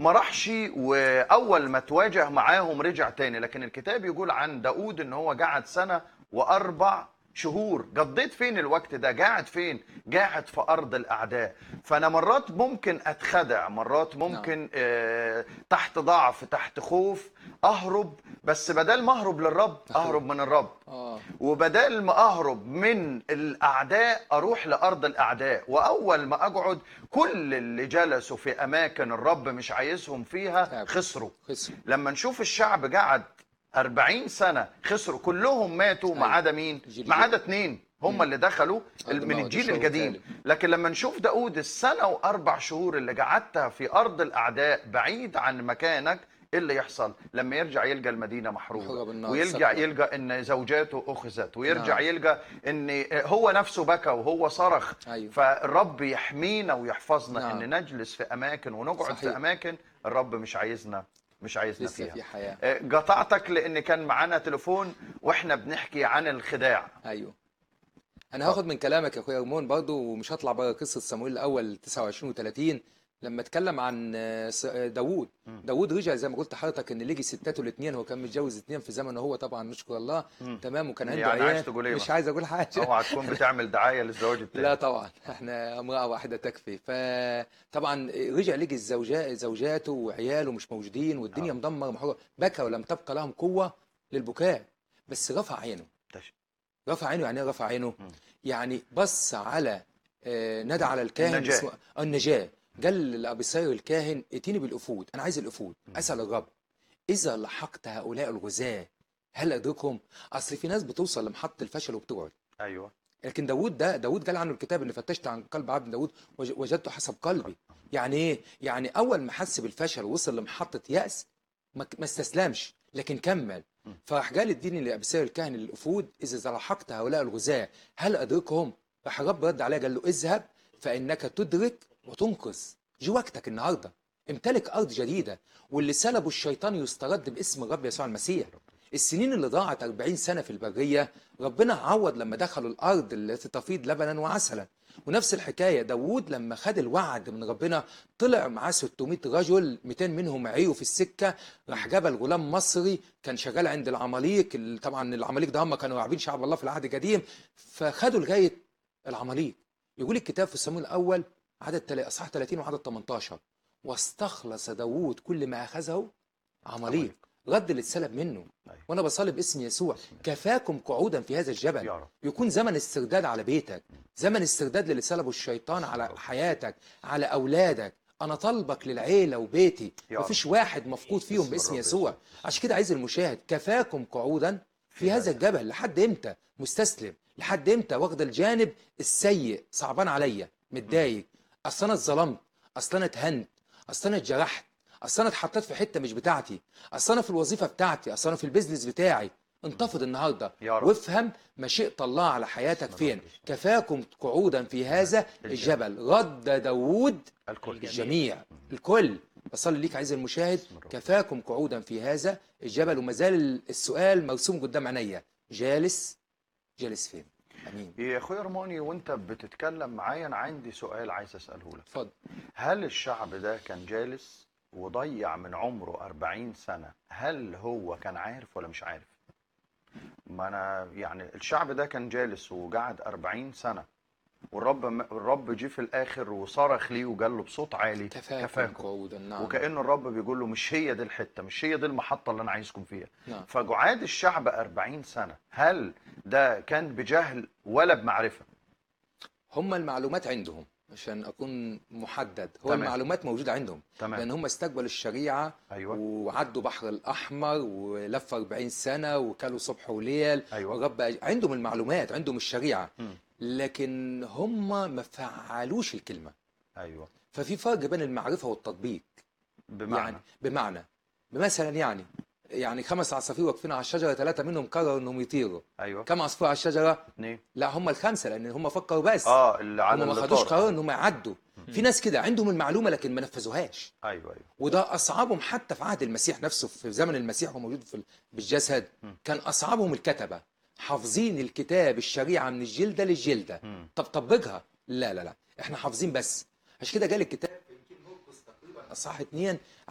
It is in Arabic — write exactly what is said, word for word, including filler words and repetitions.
ما راحش، واول ما تواجه معاهم رجع تاني. لكن الكتاب يقول عن داود ان هو قعد سنه واربع شهور. قضيت فين الوقت ده؟ قاعد فين؟ قاعد في ارض الاعداء. فانا مرات ممكن اتخدع، مرات نعم. ممكن آه تحت ضعف، تحت خوف اهرب. بس بدل ما اهرب للرب اهرب من الرب، اه وبدل ما اهرب من الاعداء اروح لارض الاعداء. واول ما اقعد كل اللي جلسوا في اماكن الرب مش عايزهم فيها تعب. خسروا. خسروا. لما نشوف الشعب قعد أربعين سنة خسروا، كلهم ماتوا ما أيوة. عدا مين؟ الجيل ما الجديد. عدا اتنين هم مم. اللي دخلوا أرض من موعد الجيل الشهر القديم. الثالث. لكن لما نشوف داود السنة وأربع شهور اللي قعدتها في أرض الأعداء بعيد عن مكانك، إيه اللي يحصل؟ لما يرجع يلقى المدينة محروقة، محروقة بالنار، ويرجع سكرة. يلقى إن زوجاته أخذت، ويرجع نعم. يلقى إن هو نفسه بكى وهو صرخ. أيوة. فالرب يحمينا ويحفظنا نعم. إن نجلس في أماكن ونقعد في صحيح. أماكن الرب مش عايزنا مش عايزنا لسه فيها. في حياة. آه، قطعتك لان كان معانا تليفون واحنا بنحكي عن الخداع. ايوه. انا اتفضل. هاخد من كلامك يا اخويا رمون برضه، ومش هطلع بره قصه صموئيل الاول تسعة وعشرين و30 لما اتكلم عن آه، س- آه، داوود. مم. داوود رجع زي ما قلت لحضرتك ان لقي ستاته الاثنين، هو كان متجوز اثنين في زمنه هو طبعا، نشكر الله. مم. تمام. وكان عنده يعني عايز عيال. تقول ايه مش مثلا؟ عايز اقول حاجه. اوعى تكون بتعمل دعايه للزواج التاني. لا طبعا، احنا امرأة واحدة تكفي. فطبعا رجع لقي الزوجات زوجاته وعياله مش موجودين، والدنيا اه مدمرة محروقة. بكى ولم تبقى لهم قوة للبكاء، بس رفع عينه. تش- رفع عينه يعني ايه رفع عينه؟ مم. يعني بص على آه، نادى على الكاهن النجاة. اسمه آه، النجاة. قال لأبيصير الكاهن ائتني بالأفود، أنا عايز الأفود. مم. أسأل الرب إذا لحقت هؤلاء الغزاة هل أدركهم؟ أصل في ناس بتوصل لمحطة الفشل وبتقعد. ايوه. لكن داوود ده داوود قال عنه الكتاب ان فتشت عن قلب عبد داوود وج- وجدته حسب قلبي. يعني ايه؟ يعني اول ما حس بالفشل ووصل لمحطه يأس ما ك- ما استسلمش لكن كمل. مم. فراح قال اديني لابسير الكاهن للافود اذا لحقت هؤلاء الغزاة هل ادركهم؟ راح الرب رد عليه قال له اذهب فانك تدرك وتنقذ. جي وقتك النهارده، امتلك ارض جديده، واللي سلبه الشيطان يسترد باسم الرب يسوع المسيح. السنين اللي ضاعت أربعين سنة في البرية ربنا عوض لما دخلوا الأرض التي تفيض لبنا وعسلا. ونفس الحكاية داوود لما خد الوعد من ربنا طلع معاه ستمائة رجل، مئتين منهم عيوا في السكة. راح جبل غلام مصري كان شغال عند العماليق، ال- طبعا العماليق ده هم كانوا لاعبين شعب الله في العهد القديم، فخدوا لغاية العماليق. يقول الكتاب في صموئيل الأول عدد تلا- اصحاح ثلاثين وعدد تمنتاشر واستخلص داوود كل ما أخذه عماليق، رد اللي اتسلب منه. أيوة. وانا بصلي باسم يسوع كفاكم قعودا في هذا الجبل. يا رب. يكون زمن استرداد على بيتك، زمن استرداد للي سلبه الشيطان على رب. حياتك، على اولادك. انا طالبك للعيله وبيتي، يا رب. مفيش واحد مفقود فيهم باسم باسم الرب يسوع. يسوع. عشان كده عايز المشاهد كفاكم قعودا في هذا الجبل. لحد امتى مستسلم؟ لحد امتى واخد الجانب السيء؟ صعبان عليا، متضايق، اصل انا اتظلمت، اصل انا اتهنت، اصل انا اتجرحت، اصل انا اتحطيت في حته مش بتاعتي، اصل انا في الوظيفه بتاعتي، اصل انا في البيزنس بتاعي. انتفض النهارده يا رب. وافهم مشيئه الله على حياتك فين. كفاكم قعودا في هذا الجبل. رد داوود الكل. الجميع، الكل. بصلي ليك عايز المشاهد كفاكم قعودا في هذا الجبل. وما زال السؤال مرسوم قدام عينيا، جالس جالس فين؟ امين. يا اخويا رماني، وانت بتتكلم معايا انا عندي سؤال عايز اساله لك. اتفضل. هل الشعب ده كان جالس وضيع من عمره أربعين سنة، هل هو كان عارف ولا مش عارف؟ ما انا يعني الشعب ده كان جالس وقعد أربعين سنة، والرب الرب جه في الاخر وصرخ ليه وقال له بصوت عالي كفاكم كفاكم. قعودا. نعم. وكأن الرب بيقول له مش هي دي الحتة، مش هي دي المحطة اللي انا عايزكم فيها. نعم. فقعاد الشعب أربعين سنة، هل ده كان بجهل ولا بمعرفة؟ هم المعلومات عندهم عشان اكون محدد، هو تمام. المعلومات موجوده عندهم. تمام. لان هم استقبلوا الشريعه. أيوة. وعدوا بحر الاحمر ولفوا أربعين سنه وكلوا صبح وليل. أيوة. ورب عندهم المعلومات، عندهم الشريعه، م. لكن هم ما فعلوش الكلمه. ايوه. ففي فرق بين المعرفه والتطبيق. بمعنى يعني بمعنى مثلا يعني يعني خمس عصافير واقفين على الشجره، ثلاثه منهم قرروا انهم يطيروا. ايوه. كم عصفور على الشجره؟ اثنين. لا، هم الخمسه، لان هم فكروا بس. اه اللي على هم ما اللي خدوش طار. قرار ان هم يعدوا. في ناس كده عندهم المعلومه لكن ما نفذوهاش. ايوه ايوه. وده اصعبهم حتى في عهد المسيح نفسه، في زمن المسيح هو موجود في ال- بالجسد. كان اصعبهم الكتبه، حافظين الكتاب الشريعه من الجلده للجلده. مم. طب طبقها؟ لا لا لا، احنا حافظين بس. عشان كده جالي الكتاب في يمكن مرقس تقريبا اصحاح اتنين